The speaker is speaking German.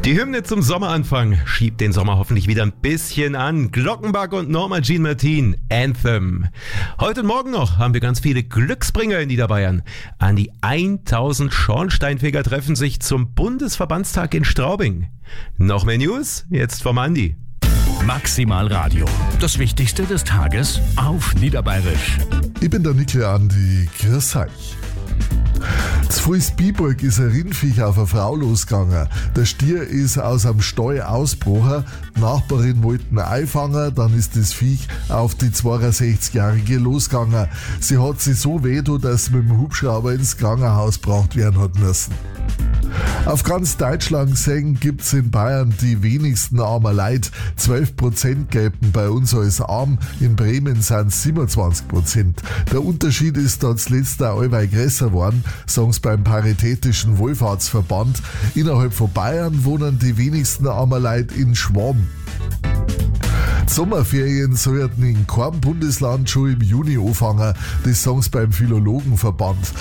Die Hymne zum Sommeranfang schiebt den Sommer hoffentlich wieder ein bisschen an. Glockenbach und Norma Jean Martin, Anthem. Heute und morgen noch haben wir ganz viele Glücksbringer in Niederbayern. An die 1000 Schornsteinfeger treffen sich zum Bundesverbandstag in Straubing. Noch mehr News? Jetzt vom Andi. Maximal Radio. Das Wichtigste des Tages auf Niederbayerisch. Ich bin der Nickel Andi. Grüß euch. Zu Fußbiburg ist ein Rindviech auf eine Frau losgegangen. Der Stier ist aus einem Stall ausgebrochen. Die Nachbarin wollte ihn einfangen, dann ist das Viech auf die 62-Jährige losgegangen. Sie hat sich so wehgetan, dass sie mit dem Hubschrauber ins Krankenhaus gebracht werden hat müssen. Auf ganz Deutschland gesehen gibt's in Bayern die wenigsten armer Leute. 12% gelten bei uns als arm, in Bremen sind es 27%. Der Unterschied ist da zuletzt auch allweil größer geworden, sagen sie beim Paritätischen Wohlfahrtsverband. Innerhalb von Bayern wohnen die wenigsten armer Leute in Schwaben. Die Sommerferien sollten in keinem Bundesland schon im Juni anfangen, das sagen sie beim Philologenverband.